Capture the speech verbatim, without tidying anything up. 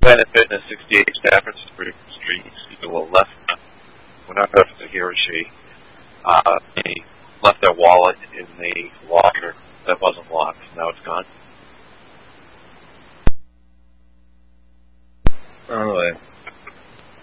Planet Fitness sixty-eight Stafford Street. People left. We're not sure if it's a he or she. Uh, they left their wallet in the locker that wasn't locked. Now it's gone. Oh,